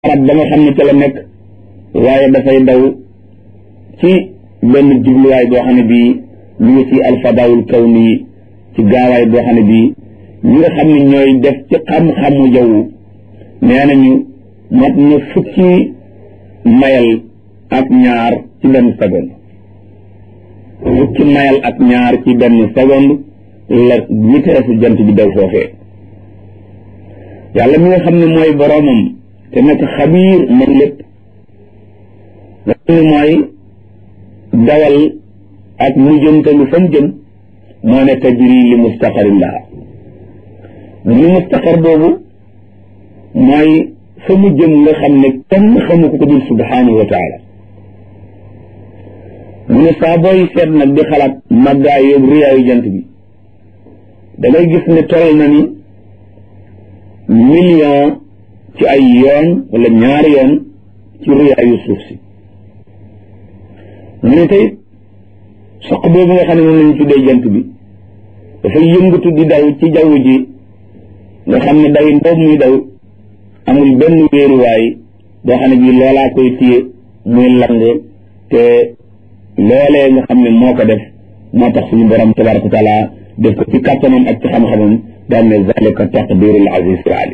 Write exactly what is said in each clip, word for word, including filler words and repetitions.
barab ba nga xam ne ca la nekk waaye dafay daw ci benn jubluwaay boo xam ne bii ñu ngi ci alfadaawul kawni ci gaawaay boo xam ne bii ñi nga xam ne ñooy def ci xam-xamu jaww nee nañu mat na fukki mayal ak ñaar ci benn seconde fukki mayal ak ñaar ci benn seconde la vitesse jant bi daw foofee yàlla mi nga xam ne mooy boroomam te nekk xabiir man lépp nga xam ne mooy dawal ak mu jëntalu fan jëm moo ne tajri li mustaqarin laha mu ni mustaqar boobu mooy fa mu jëm nga xam ne kenn xamu ko ko dul subhanahu wa taala mu ne saa booy seet nag di xalaat màggaay yóbbu riyaayu jant bi da ngay gis ne toll na ni million ci ay yoon wala ñaari yoon ci riyaayu suuf si mu ne tey soq boobu nga xam ne moom lañu tuddee jant bi dafay yëngatu di daw ci jaww ji nga xam ne dawin boobu muy daw amul benn wéeruwaay boo xam ne bii loolaa koy téye muy lang te loolee nga xam ne moo ko def moo tax suñu borom tabaraka wa taala def ko ci kàttanam ak ci xam-xamam daan ne zalika taqdirul aziz alim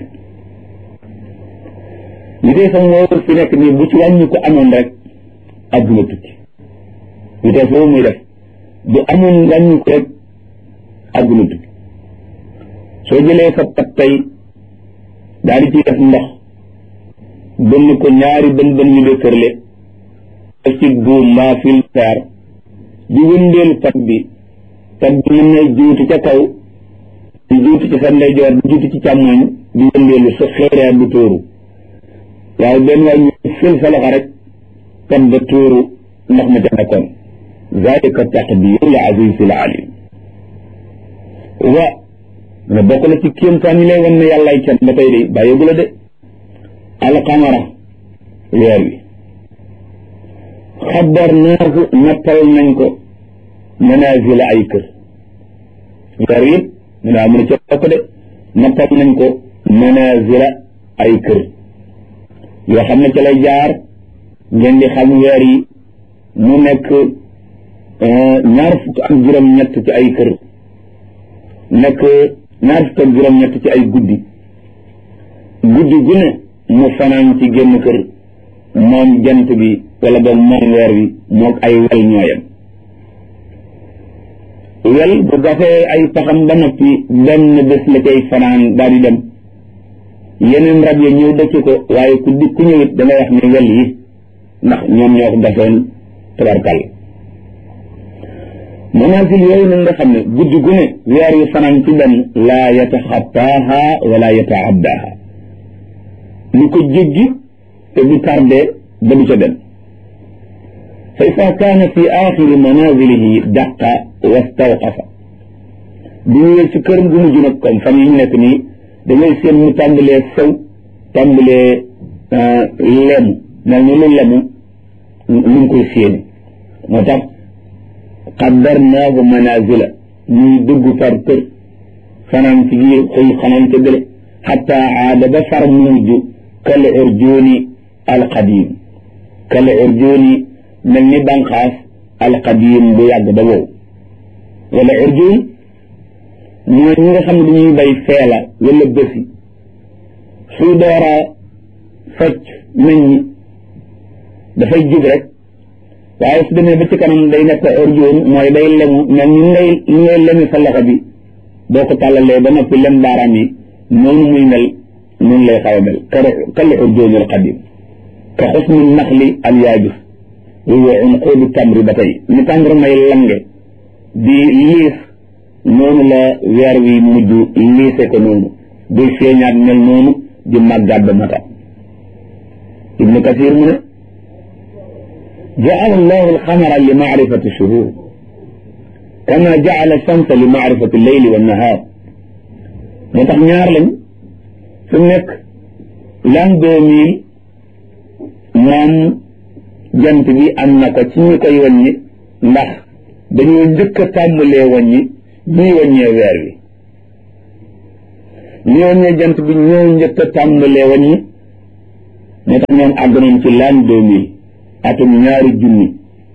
li dee sax moo fi nekk nii bu ci wàññi ko amoon rek adduna tukki li dee foofu muy def bu amoon wàññi ko rek adduna tukki soo jëlee sa pat tey daal di ciy def ndox bënn ko ñaari bën bën yu de kërle def ci buum mbaa fil fer di wëndeel pat bi pat bi mën na juuti ca kaw di juuti ci sa ndeyjoor di juuti ci càmmoñ di wëndeelu sa xeereer du tóoru waaye benn waay ñu fil sa loxo rek pat ba tóoru ndox ma ca nekkoon zalika taqdirul azizil alim wa nga bokk na ci kéemtaan yi lay wan ne yàllaay kenn ba tey de bàyyeegu la de alqamara weer wi xabarnaahu nattal nañ ko manazila ay kër weer wi mu ne amu ne ca bokk de nattal nañ ko manazila ay kër yoo xam ne ca lay jaar ngeen di xam weer yi mu nekk ñaar fukk ak juróom-ñett ci ay kër nekk ñaar fukk ak juróom-ñett ci ay guddi guddi gu ne mu fanaan ci génn kër moom jant bi wala boog moom weer wi moog ay wel ñooyam wel bu gasee ay paxam ba noppi benn bés la cay fanaan daal di dem yeneen rab ya ñëw dëkk ko waaye ku di ku ñëwit da ngay wax ne wel yi ndax ñoom ñoo ko gasoon tabarkal manazil yooyu nag nga xam ne guddi gu ne weer yu fanaan ci benn laa yataxattaaha wala yataaddaha lu ko jéggi te du tardé ba du ca dem fa ida kaana fi axiri manazilihi daqa wastawqafa bu ñëwee ci kër gu mujj nag comme fan yi ñu nekk nii da ngay seen mu tàmbalee sew tàmbalee lemu mel ni lu lemu lu ngi koy séeni moo tax qaddarnaahu manazila ñuy dugg par kër fanaan ci biir xëy xanaan ca gële xatta aada ba far mujj kal urjuuni alqadim kal urjuuni mel ni banqaas alqadim bu yàgg ba wow wala urjuun mooy ñi nga xam ne dañuy bay feela wala bësi suy doora fecc nañ ñi dafay jub rek waaye su demee ba ci kanam day nekk urjuun mooy day lemu mel ni ngay ni ngay lemi sa loxo bi boo ko tàllalee ba noppi lem baaraam yi noonu muy mel noonu lay xaw a mel kal urjuunil qadim ka xusni naxli al yaabis wa unquudu tamri ba tey ni tàngoor may lange di liis noonu la weer wi mujj liise ko noonu buy feeñaat mel noonu di màggaat ba mata ibnu kasir mu ne jaala allahu alqamara li maarifati shuhur kama jaala shamsa li maarifati leyli wa nahaar moo tax ñaar lañ su nekk l'an deux mille moom jant bi am na ko ci ñu koy wàññi ndax dañoo njëkk a tàmbalee wàññi ñuy wàññee weer wi ñi wàññee jant bi ñoo njëkk a tàmbalee wàññi moo tax ñoom àgg nañ ci l'an deux mille atum ñaari junni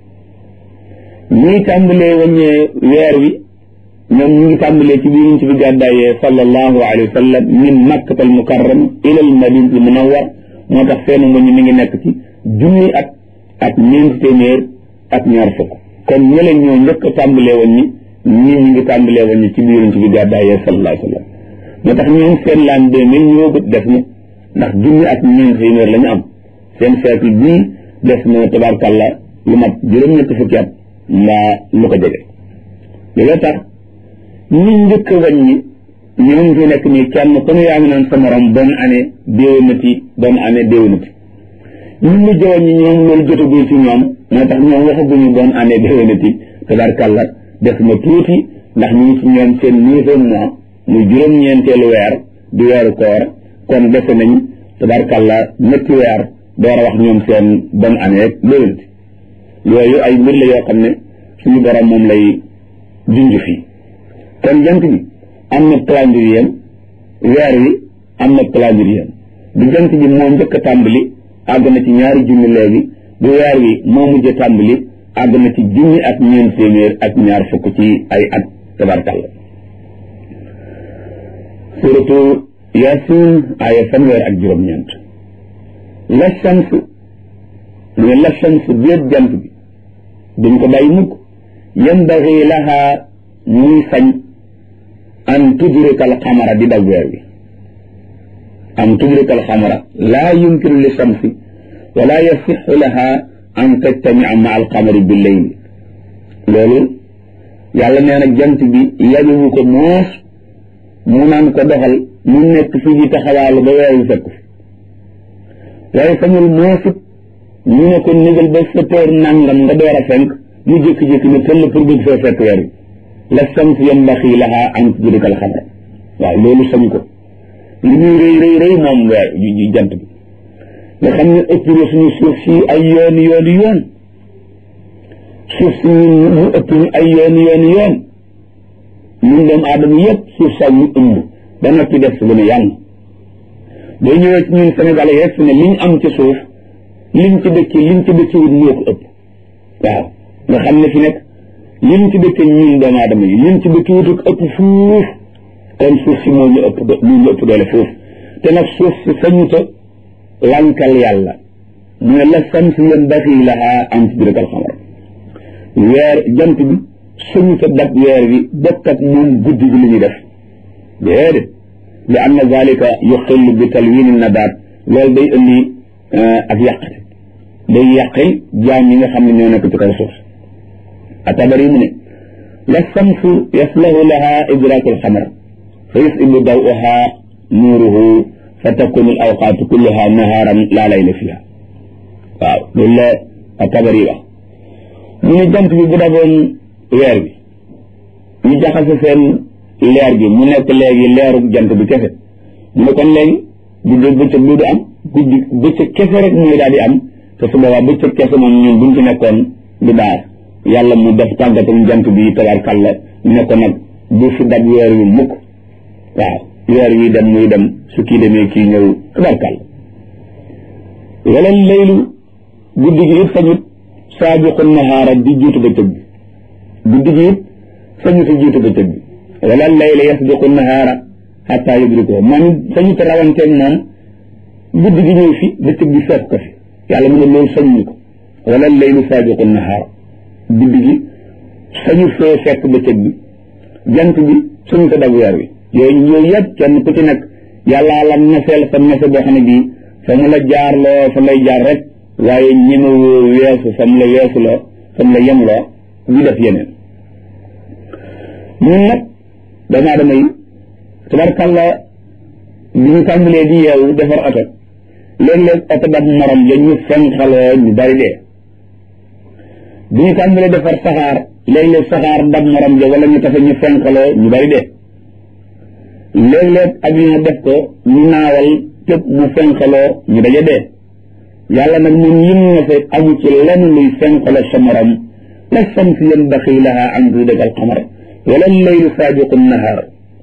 ñuy tàmbalee wàññee weer wi ñoom ñu ngi tàmbalee ci biir ci bi gàddaayee sallallahu alayhi wa sallam min makkatal mukarram ilal madinatul munawwar moo tax seen wàññi mi ngi nekk ci junni at ak ñeenti téeméer ak ñaar fukk kon ñële ñoo njëkk a tàmbalee wàññi ñii ñu ngi tàmbalee wàññi ci biir ci bi gàddaayee sallallahu alayhi wa sallam moo tax ñoom seen l'an deux mille ñoo gët def na ndax junni ak ñeenti téeméer la ñu am seen siècle bii def na tabarkàlla lu mat juróom-ñetti fukki at mbaa lu ko jege loolu tax ñi njëkk a wàññi ñoom fi nekk nii kenn ku ne yaa ngi naan sa morom bonne année déwénati bonne année déwénati ñu mujj a wàññi ñoom loolu jotagul ci ñoom moo tax ñoom waxaguñu bonne année déwénati tabarkàlla def na tuuti ndax ñu ngi ci ñoom seen neuvième mois muy juróom-ñeenteelu weer di weeru koor kon defe nañ tabarkàlla ñetti weer door a wax ñoom seen bonne année déwénati yooyu ay mbir la yoo xam ne suñu borom moom lay junj fii kon jant bi am na calendrier weer wi am na calendrier bu jant bi moo njëkk a tàmbali àgg na ci ñaari junni léegi bu weer wi moo mujj a tàmbali àgg na ci junni ak ñeent téeméer ak ñaar fukk ci ay at tabarkàlla suratu Yaasin aaya fanweer ak juróom-ñeent la shams mu la shams béet jant bi duñ ko bàyyi mukk yanbaghi laha muy sañ an tudrika al qamara di dal weer bi an tudrika al qamara laa yumkinu li shamsi wala yasixu laha an tajtamia ma al qamari bil layl loolu yàlla nee na jant bi yañuwu ko moos mu naan ko doxal mu nekk fii di taxawaalu ba weer wi fekk fi waaye sañul moosit ñu ne ko négal ba sa teer nangam nga door a fenk mu jékki-jékki ne tëll pour bëgg fee fekk weer wi la shams yanbaghi laha an tudrika al qamara waaw loolu sañ ko li muy rëy rëy rëy moom weer yu jant bi nga xam ne ëpp na suñu suuf si ay yooni yooni yoon suuf si ñun mu ëpp ñu ay yooni yooni yoon ñun doomu aadama yëpp suuf sax ñu ëmb ba noppi def si lu ne yàlla boo ñëwee ci ñun Sénégal yi rek fi ne liñ am ci suuf liñ ci dëkki liñ ci dëkki wut moo ko ëpp waaw nga xam ne fi nekk liñ ci dëkki ñun doomu aadama yi liñ ci dëkki wut ëpp fuuf kon suuf si moo ñu ëpp moo ñu ëpp doole fuuf te nag suuf si sañuta lankal yàlla mu ne la shams yanbaghi laha an tudrika al qamar weer jant bi sañuta dab weer bi bokk ak moom guddi gi li ñuy def déedéet li anna zalika yuxillu bi talwini nabaat loolu day indi ak yàqate day yàqil jaam yi nga xam ne ñoo nekk ci kaw suuf atabari mu ne la shamsu yaslahu laha idraku alxamar fa yusibu dawuha nuuruhu fa takunu al awqaatu kulluha naharan laa layla fiha waaw loolu la atabari wax mu ne jant bi bu daboon weer bi ñu jaxase seen leer gi mu nekk léegi leeru jant bi kese mu ne kon léegi guddi bëccëg du am guddi bëccëg kese rek mooy daal di am te su boobaa bëccëg kese moom ñun buñ ci nekkoon du baax yàlla mu def tàggatam jant bi tabarkàlla mu ne ko nag du fi dab weer wi mukk waaw weer wi dem muy dem su kii demee kii ñëw tabarkàlla wala laylu guddi gi it sañut saabiqu nahaara di jiitu bëccëg bi guddi gi it sañut jiitu bëccëg bi wala layla yasbiqu nahaara xataa yudrikuhu moom sañu te rawanteeg moom guddi gi ñëw fi bëccëg bi fekk ko fi yàlla mu ne loolu sañu ko wala laylu saabiqu nahaara guddi gi sañu fee fekk bëccëg bi jant bi sañu te dab weer wi yooyu yooyu yëpp kenn ku ci nekk yàllaa la neseel sa nese boo xam ne bii fa mu la jaarloo fa lay jaar rek waaye ñemewoo weesu fa mu la weesuloo fa mu la yemloo di def yeneen ñun nag doomu aadama yi tabarkàlla bi ñu tàmbalee di yeewu defar oto léeg-léeg oto dab morom ja ñu fenxaloo ñu bari dee bi ñu tàmbalee defar saxaar léeg-léeg saxaar dab morom ja wala ñu tafe ñu fenxaloo ñu bari dee léeg-léeg avion def ko ñu naawal tëb mu fenxaloo ñu daje dee yàlla nag ñun yim na fa amu ci lenn luy fenxaloo sa morom la shamsu yanbaghi laha an tudrika al qamar wala laylu saabiqu nahaar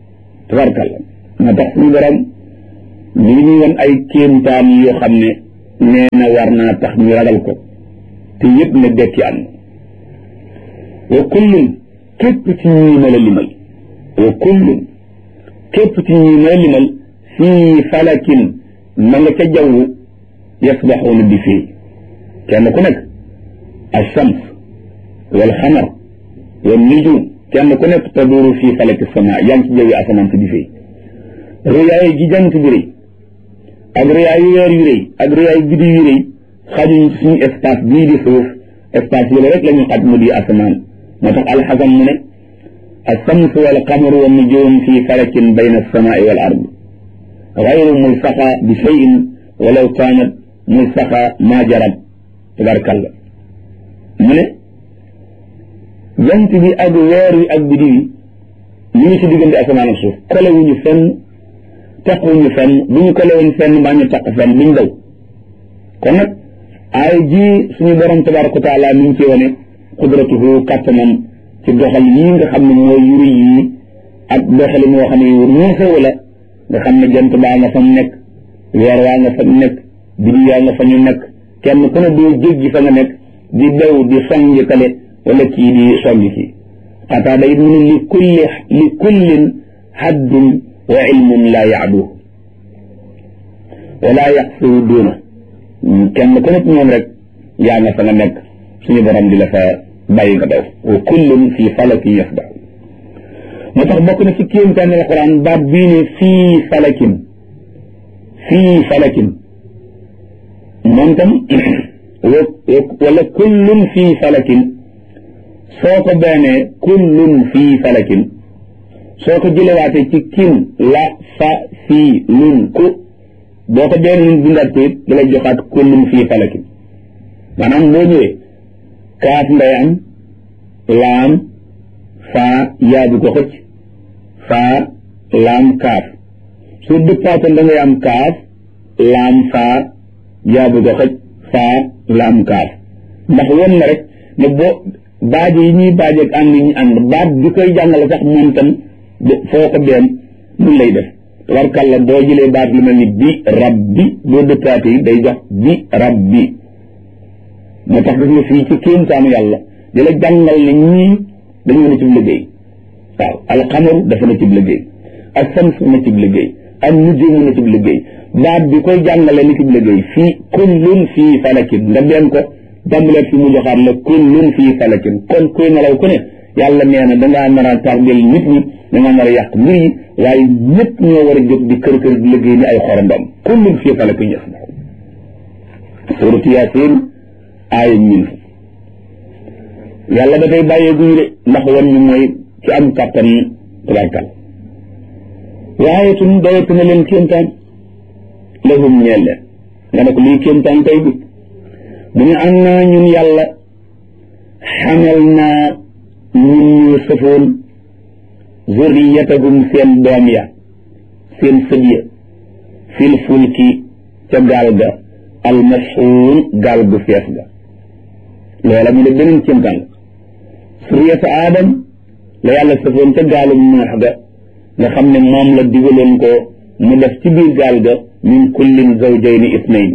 tabarkalla moo tax suñu borom ñu ngi ñuy won ay kéemtaan yoo xam ne nee na war naa tax ñu ragal ko te yëpp ne dekki am wa kullun képp ci ñii ma la limal wa kullun képp ci ñii ma la limal fii falakin ma nga ca jaww yasbaxuuna di fii kenn ku nekk alshams wal xamar wal nujum kenn ku nekk taduru fii falaki sama yaa ngi ci jawwi asamaan si di fii rëyaay gi jant bi rëy ak rëyaay weer yu rëy ak rëyaay guddi yu rëy xajuñ ci suñu espace bii di suuf espace bi la rek la ñu xaj mu di asamaan moo tax alxasam mu ne alshams wal qamaru wal nujum fii falakin bayna alsamaai wal ard gayru mulsaqa bi cheyin walaw kaanat mulsaqa maa jarab tabarkalla mu ne jant bi ak weer wi ak biddi wi ñu ngi ci diggante asamaan ak suuf kolewuñu fenn tequñu fenn bu ñu kolewoon fenn mbaa ñu taq fenn duñ daw kon nag ay ji suñu borom tabaraka wa taala mi ngi ci wane qudratuhu kàttanam ci doxal yii nga xam ne mooy yuri yii ak doxali moo xam ne yu ñeesewu la nga xam ne jant baa nga fa nekk weer waa nga fa nekk biddi yaa nga fa ñu nekk kenn ku ne doo jéggi fa nga nekk di daw di songi kale wala kii di songi kii xataa day mu ne li kulli li kullin haddun wa ilmun laa yaadu wala yaxsuru duuna kenn ku nekk ñoom rek yaa nga fa nga nekk suñu borom di la fa bàyyi nga daw wa kullun fii falakin yasbax moo tax bokk na ci kéemtaani alquran baat bii ne fii falakin fii falakin moom tam wala kullun fii falakin soo ko beenee kullun fii falakin soo ko jëlewaatee ci kin la fa fii lun ku boo ko benn nun bindaat ko it da lay joxaat kullun fii falakin maanaam boo ñëwee kaaf nday am laam faa yaabu ko xëcc faa laam kaaf soo dëppaatoon da ngay am kaaf laam faa yaabu ko xëcc faa laam kaaf ndax won na rek ne boo baaje yi ñuy baaje ak ànd yi ñu ànd baat bi koy jàngale sax moom tam foo ko benn mun lay def warkalla boo jëlee baat lu mel ni bi rabbi boo dëkkaate yi day jox bi rabbi moo tax gis nga fii ci kéemtaanu yàlla di la jàngal ne ñii dañoo ne cib liggéey waaw alxamaru dafa na cib liggéey ak sams na cib liggéey ak nujumu na cib liggéey baat bi koy jàngale ni cib liggéey fii kullun fii falakin nga benn ko jàmbaleet fi mu joxaat la kullun fii falakin kon kuy nelaw ku ne yàlla nee na dangaa nar a tardel nit ñi dangaa nar a yàq mbir yi waaye ñëpp ñoo war a jóg di kër kër di liggéey ni ay xorondom kullun fii falakin yasbax suuratu yaasin aaya ñun yàlla dafay bàyyee guñu de ndax wan ñu mooy ci am kàttan tabarkal waaye tun dawatu na leen kéemtaan lahum ñeel leen nga ne ko lii kéemtaan tey bi mu ne am naa ñun yàlla xamal naa ñun ñu sëfoon zurriyatahum seen doom ya seen sët ya fil fulki ca gaal ga almashuun gaal gu fees ga loola mu ne beneen kéemtaan la zurriyatu aadam la yàlla sëfoon ca gaalum noox ga nga xam ne moom la digaloon ko mu def ci biir gaal ga min kullin zawjayni isnayn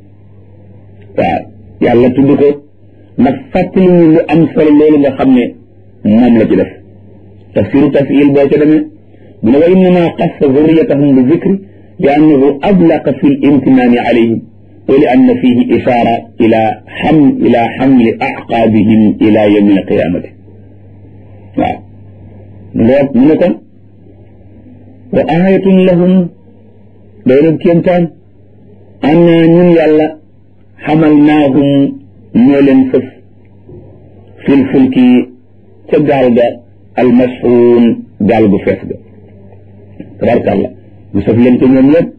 waaw yàlla tudd ko nag fàttali ñu lu am solo loolu nga xam ne moom la ci def tafsiru tafil boo ca demee mu ne wa innama qassa zurriyatahum bi zikri li annahu ablaqa fi l imtinaani alayhim wa li anna fihi ishaara ila xam ila xamli aqaabihim ila yawmi al qiyamati waaw ngoog mu ne kon wa aayatun lahum day doon kéemtaan anna ñun yàlla xamalnaahum ñoo leen sëf fil fulki ca gaal ga almashuun gaal gu fees ga tabarkàlla ñu sëf leen ca ñoom yëpp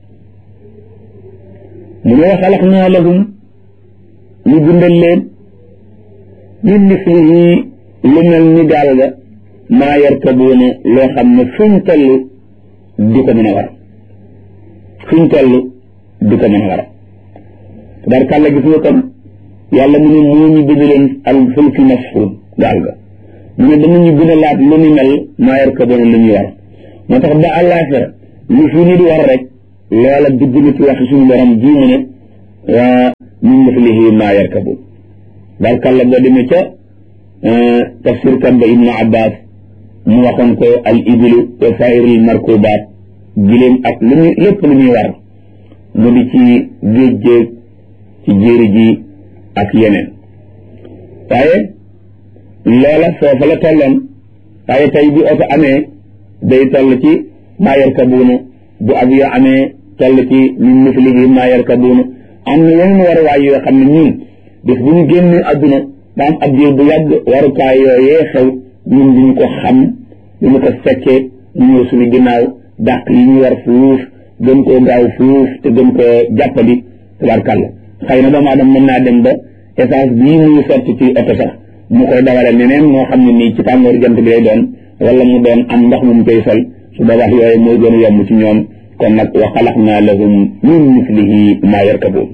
mu ne wa xalaqnaa lahum ñu bindal leen min mislihi lu mel ni gaal ga maa yarkabuuna loo xam ne fuñ toll di ko mën a war fuñ toll di ko mën a war tabarkàlla gis nga kon yàlla mu ne moo ñu bind leen al fulki mashuun gaal ga mu ne danañu gën a laat lu ñu mel maa yarkabuuna lu ñuy war moo tax ba àllaaxira lu fi nit war rek loola dugg na ci wax suñu borom ji mu ne wa min mithlihi ma yarkabun barkalla boo demee ca tafsir kan ba ibnu abbas mu waxoon ko al ibilu wa sairil markubaat giléem ak lu muy lépp lu muy war mu di ci géej géej ci jéeri ji ak yeneen waaye loola foofa la tolloon waaye tey bi oto amee day toll ci maa yarkabuuna bu avion amee toll ci min mislihi maa yarkabuuna am na yeneen waruwaay yoo xam ne ñun bis bu ñu génnee adduna ba am ab diir bu yàgg warukaay yooyee xew ñun duñu ko xam duñu ko fekkee ñu ñëw suñu ginnaaw dàq yi ñu war fuuf gën koo gaaw fuuf te gën koo jàppandi tabarkàlla xëy na doomu aadama mën naa dem ba essence bii muy sotti ci oto sax mu koy dawale neneen moo xam ne nii ci tàngoor jant bi lay doon wala mu doon am ndox mu mu koy sol su boobaa yooyu mooy gën a yomb ci ñoom kon nag wa xalaqnaa lahum min mislihi maa yarkabuun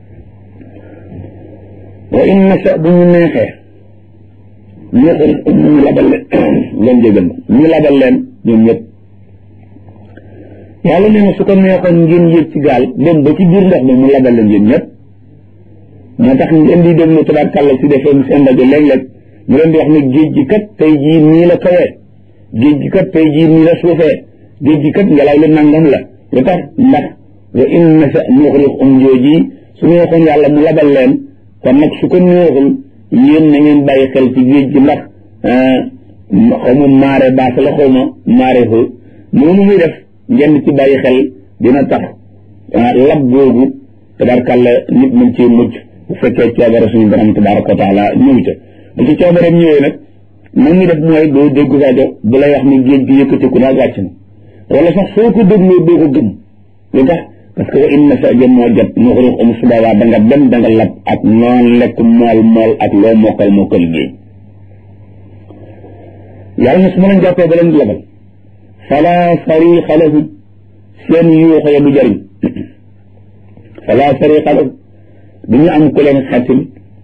wa in nasha bu ñu neexee neexee ñu labal leen leen jégal ñu labal leen ñoom ñëpp yàlla nee na su ko neexoon ngeen yëg ci gaal dem ba ci biir ndox mi mu labal leen yéen ñëpp moo tax ngeen di déglu tabaarkàlla si defee seen rajo léeg-léeg mu leen di wax ne géej gi kat tey jii nii la kawee géej gi kat tey jii nii la suufee géej gi kat ngelaw li nangam la lu tax ndax wa in nasha nuxriqhum jooji su neexoon yàlla mu labal leen kon nag su ko neexul yéen na ngeen bàyyi xel ci géej gi ndax xaw ma maare baas la xaw ma maare fu noonu muy def ngeen ci bàyyi xel dina tax lab googu tabarkàlla nit mën ci mucc bu fekkee coobare suñu borom tabaraka wa taala ñëw ca bu ci coobareem ñëwee nag man ñu def mooy doo dégg rajo bu lay wax ni géej gi yëkkatiku naa wàcc na wala sax soo ko dégloo doo ko gëm lu tax parce que wa in nasha jëm moo jot nuxriqhum su boobaa da nga dem da nga lab ak noon lekk mool mool ak loo mokkal mokkal géej yàlla na su ma leen jàppee ba leen labal fala sariqa lahum seen yuuxo ya du jëriñ fala sariqa lahum du ñu am ku leen xetil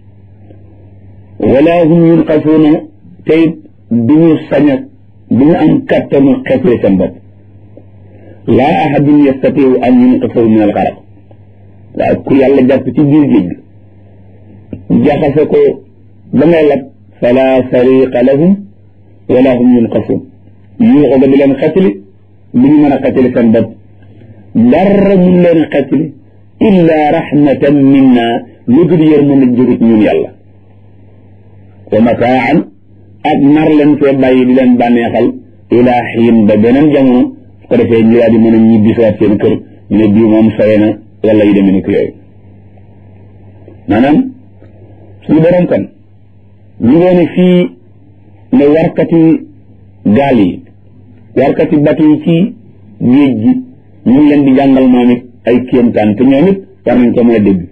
wala hum yunqasuuna tey du ñu sañ a du ñu am kattanu xetli seen bopp laa ahadun yastatiu an yunqasahu min alxaraq waaw ku yàlla jàpp ci biir géej gi jaxase ko ba ngay lab fala sariqa lahum wala hum yunqasuun yuuxo ga di leen xetli du ñu mën a xetli seen bopp dara mun leen xetli illa rahmatan minna lu dul yërmande jóge ci ñun yàlla wa mataan ak nar leen fee bàyyi di leen bànneexal ilaa xiin ba beneen jamono su ko defee ñu daal di mën a ñibbi siwaat seen kër ñu ne bii moom sore na wala yu demee ni ko yooyu maanaam suñu borom kan ñu doone fii ne warkati gaal yi warkati batu yi ci géej gi ñu ngi leen di jàngal moom it ay kéemtaan te ñoom it war nañ ko mën a dégg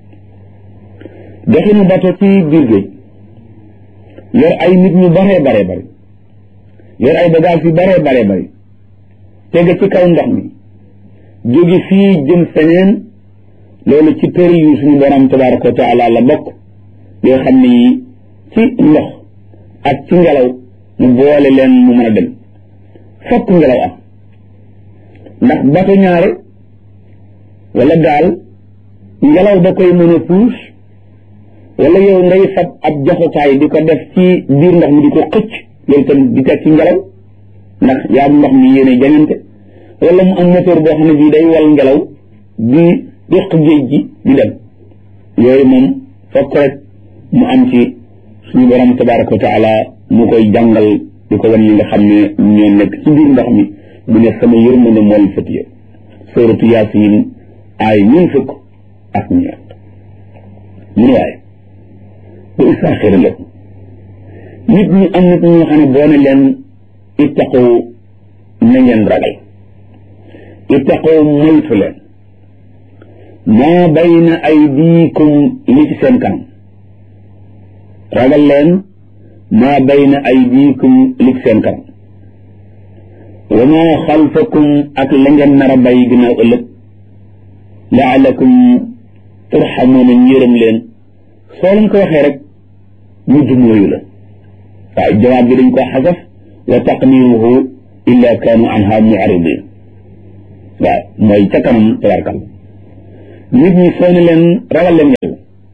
doxinu bato ci biir géej yor ay nit ñu baree baree bari yor ay bagage yu baree baree bari tege ci kaw ndox mi jóge fii jëm feneen loolu ci tër yu suñu borom tabaraka wa taala la bokk yoo xam ne yi ci ndox ak ci ngelaw mu boole leen mu mën a dem fokk ngelaw am ndax bato ñaare wala gaal ngelaw da koy mën a puus wala yow ngay fab ab joxukaay di ko def ci biir ndox mi di ko xëcc loolu tam di teg ci ngelaw ndax yaa ndox mi yéene jañante wala mu am moteur boo xam ne bii day wal ngelaw di dëq géej gi di dem yooyu moom fokk rek mu am ci suñu borom tabaraka wa taala mu koy jàngal di ko wan ñi nga xam ne ñoo nekk ci biir ndox mi mu ne sama yërmande mool fatiye suratu yaasin ay ñun fukk ak ñeent mun waaye bu istaaxira la nit ñi am nit ñoo xam ne boo ne leen ittaqu na ngeen ragal ittaqu moytu leen maa bayna aydiikum li ci seen kanam ragal leen maa bayna aydiikum li ci seen kanam wa maa xalfakum ak la ngeen nar a bay ginnaaw ëllëg laalakum turxamuuna njërëm leen soo leen ko waxee rek ñu dumóoyu la waaye jawaab bi dañ ko xasaf wa taqdiruhu illa kaanu anha mu'ridin waaw mooy ca kanam tabarkal nit ñi soo ne leen ragal leen yàlla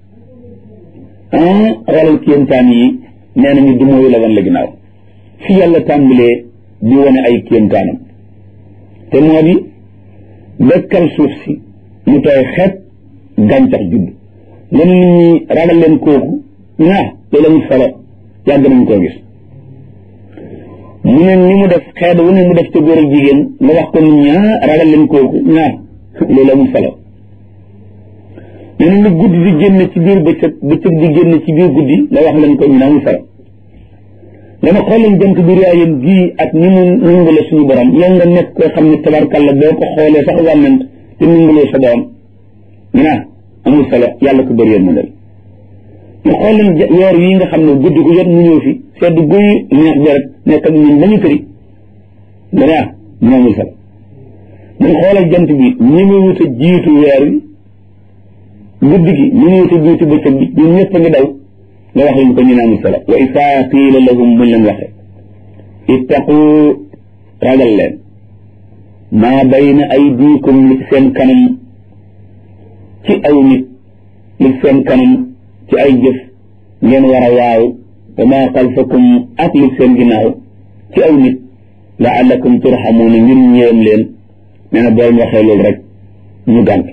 ah xoolal kéemtaan yi nee nañu du mooyu la wan la ginnaaw fi yàlla tàmbalee di wane ay kéemtaanam te moo di dëkkal suuf si mu tooy xeet gàncax judd nga ne nit ñi ragal leen kooku ñaa loolu amul solo yàgg nañ koo gis mu ne ni mu def xeet wu ne mu def ca góor ak jigéen nga wax ko nit ñaa ragal leen kooku ñaa loolu amul solo nee na guddi di génn ci biir bëccëg bëccëg di génn ci biir guddi nga wax leen ko ñu ne amul solo dama xool leen jant bi raayam gii ak ni mu nungale suñu borom yow nga nekk koo xam ne tabarkalla boo ko xoolee sax wànnant te nungalee sa doom ñu naa amul solo yàlla ko bëri yéen mu dal ñu xool leen weer yi nga xam ne guddi ko jot mu ñëw fi sedd guy neex bi rek nekk ak ñun ba ñu këri nga ne ah ñu amul solo dañ xoolal jant bi ñi mu wut a jiitu weer wi guddi gi ñu mu wut a jiitu bëccëg bi ñun ñëpp a ngi daw nga wax leen ko ñu ne amul solo wa isaa qiila lahum buñ leen waxee ittaqu ragal leen maa bayna aydiikum li seen kanam ci aw nit li seen kanam ci ay jëf ngeen war a waaw wa maa xalfakum ak li seen ginnaaw ci aw nit laallakum turhamuuna ngir ñëwam leen nee na boo waxee loolu rek ñu gànt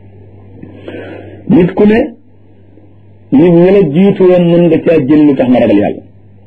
nit ku ne nit ñi la jiitu woon mën nga caa jël lu tax nga ragal yàlla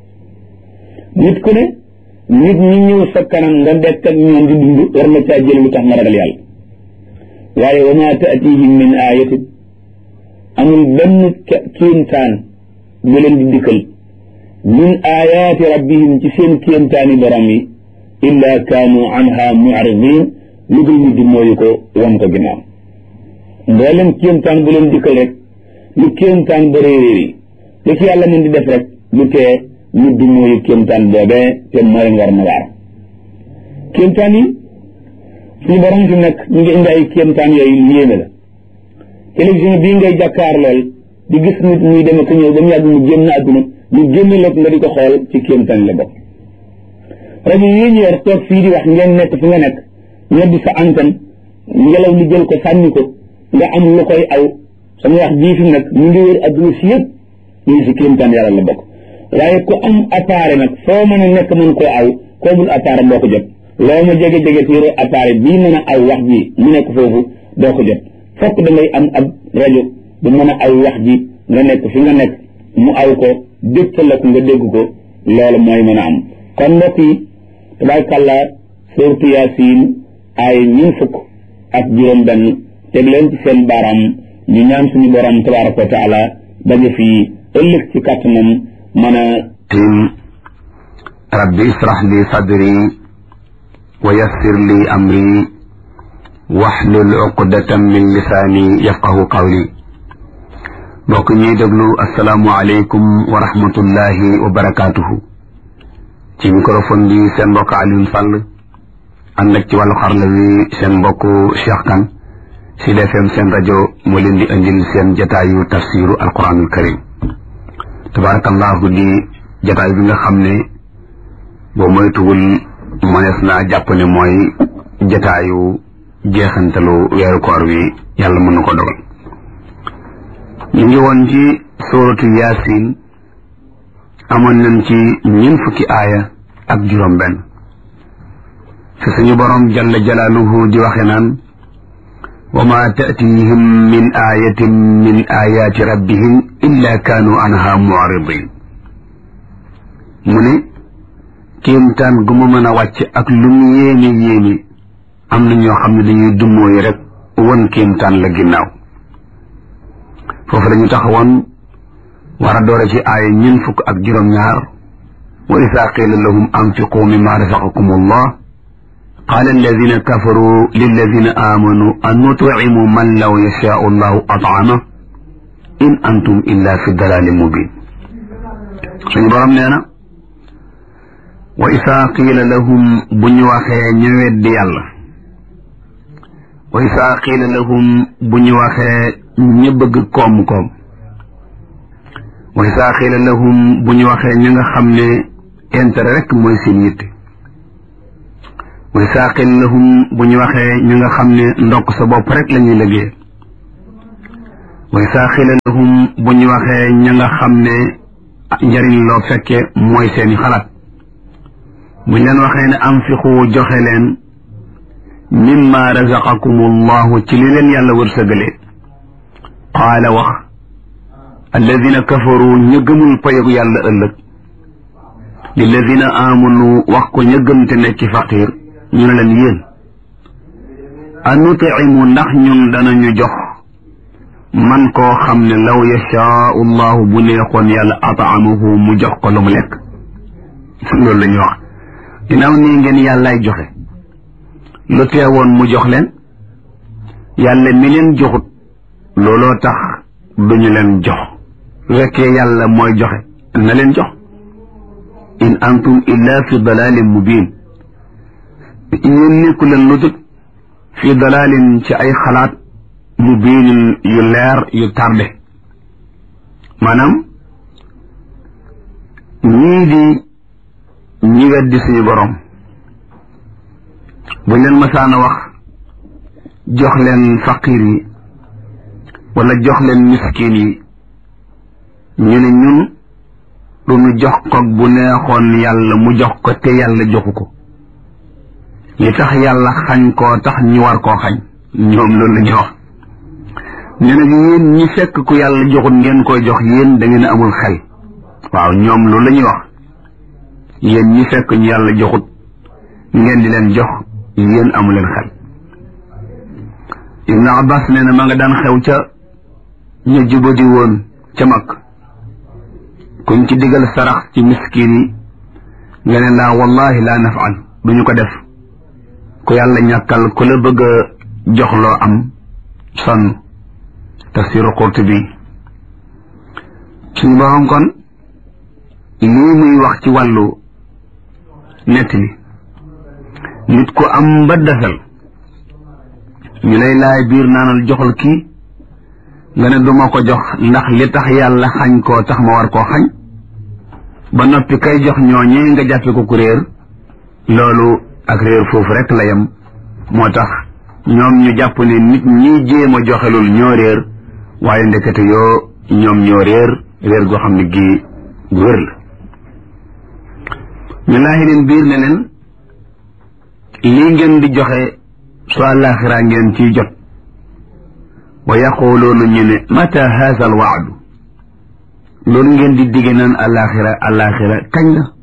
nit ku ne nit ñi ñëw sa kanam nga dekk ak ñoom di dund war nga caa jël lu tax nga ragal yàlla waaye wa maa taatihim min ayatin amul benn kéemtaan bu leen di dikkal min ayaati rabbihim ci seen kéemtaani borom yi illa kaanu anha mu'ridin lu dul ñu di mooyu ko won ko ginnaaw mboolem kéemtaan bu leen dikkal rek lu kéemtaan ba réeréer yi lu ci yàlla mën di def rek lu tee ñu di mooyu kéemtaan boobee te moo leen war na waar kéemtaan yi suñu borom fi nekk ñu ngi indi ay kéemtaan yooyu yéeme la télévision bii ngay jàkkaar lool di gis nit muy dem ko ñëw ba mu yàgg mu génn àdduna ñu génn lépp nga di ko xool ci kéemtaan la bokk rajo yi ñu yor toog fii di wax ngeen nekk fi nga nekk ñoddi sa antenne ngelaw li jël ko sànni ko nga am lu koy aw sama wax jii fi nag ñu ngi wër adduna si yëpp ñu ngi si kéemtaan yàlla la bokk waaye ku am appareil nag foo mën a nekk mën koo aw koo bul appareil doo ko jot loo ma jege-jege ci yore appareil bii mën a aw wax ji mu nekk foofu doo ko jot fokk da ngay am ab rajo bu mën a aw wax ji nga nekk fi nga nekk mu aw ko dégtal la ko nga dégg ko loolu mooy mën a am kon mbokk yi tabaarkalla suuratu Yaasiin ay ñun fukk ak juróom benn teg leen ci seen baaraam ñu ñaan suñu borom tabaaraka wa taala daje fii ëllëg ci kàttanam mën a tim rabbi israh li sadri wa yassir li amri wahlul uqdatan min lisaani yafqahu qawli mbokk ñuy déglu asalaamu aleykum wa rahmatullahi wa barakaatuhu ci microphone bi seen mbokk Alioune Sall ànd ak ci wàllu xarla wi seen mbokk Cheikh Kane Sud F M seen rajo moo leen di indil seen jataayu tafsiru alquranul karim tabarakallahu di jataay bi nga xam ne boo moytuwul mënees naa jàpp ne mooy jataayu jeexantalu weeru koor wi yàlla mën na ko dogal ñu ngi woon ci suuratu Yaasin amoon nañ ci ñeent fukki aaya ak juróom benn fi suñu borom jalla jalaaluhu di waxe naan wa ma ta'tihim min ayatin min ayati rabbihim illa kaanu anha mu'ridin mu ne kéemtaan gu ma mën a wàcc ak lu mu yéene yéene am na ñoo xam ne dañuy dummóoyi rek won kéemtaan la ginnaaw foofu la ñu taxawoon war a doore ci aaya ñeent fukk ak juróom-ñaar wa isaa qiila lahum anfiqu mimma razaqakum allah qaala alladina kafaru lilladina amanu an nut'imu man law yashaau allahu at'ama in antum illa fi dalalin mubin suñu borom nee na wa isaa qiila lahum bu ñu waxee ñëwet di yàlla wa isaa qiila lahum bu ñu waxee ña bëgg koom-koom wa isaa qiila lahum bu ñu waxee ña nga xam ne intérêt rek mooy seen yitte wa isaa qiila lahum bu ñu waxee ña nga xam ne ndokk sa bopp rek la ñuy liggéey wa isaa xiila lahum bu ñu waxee ña nga xam ne njariñ loo fekke mooy seeni xalaat buñ leen waxee ne anfiqu joxe leen mimma razaqakum allahu ci li leen yàlla wërsëgale qaala wax alladina kafaru ña gëmul payogu yàlla ëllëg lilladina amanu wax ko ña gëm te nekk faqir ñu ne leen yéen anutimu ndax ñun danañu jox man koo xam ne law yashaau llahu bu neexoon yàlla ataamahu mu jox ko lu mu lekk loolu la ñu wax ginnaaw nii ngeen yàllaay joxe lu teewoon mu jox leen yàlla mi leen joxut looloo tax duñu leen jox su fekkee yàlla mooy joxe na leen jox in antum illa fi dalalin mubin yéen nekku leen lu dul fi dalalin ci ay xalaat mubinin yu leer yu tarde maanaam ñii di ñi weddi suñu borom buñ leen masaana wax jox leen faqir yi wala jox leen miskin yi ñu ne ñun du ñu jox ko bu neexoon yàlla mu jox ko te yàlla joxu ko li tax yàlla xañ koo tax ñu war koo xañ ñoom loolu la ñu wax ne nag yéen ñi fekk ku yàlla joxut ngeen koy jox yéen da ngeen amul xel waaw ñoom loolu la ñuy wax yéen ñi fekk ñu yàlla joxut ngeen di leen jox yéen amu leen xel Ibn Abbas nee na ma nga daan xew ca ñu jubadi woon ca mag kuñ ci digal sarax ci miskin yi nga ne laa wallahi laa nafal duñu ko def ku yàlla ñàkkal ku la bëgg a jox loo am sonn tafsiru Qurtubi suñu borom kon lii muy wax ci wàllu nett li nit ku am ba desal ñu lay laay biir naanal joxal kii nga ne duma ko jox ndax li tax yàlla xañ koo tax ma war koo xañ ba noppi kay jox ñooñee nga jàppe ko ku réer loolu ak réer foofu rek la yem moo tax ñoom ñu jàpp ne nit ñi jéem a joxelul ñoo réer waaye ndekete yoo ñoom ñoo réer réer goo xam ne gii gu wér la ñu laaxi leen biir ne leen lii ngeen di joxe su àllaaxira ngeen ciy jot wa yaquluuna ñu ne mata haza al waadu loolu ngeen di digge naan àllaaxira àllaaxira kañ la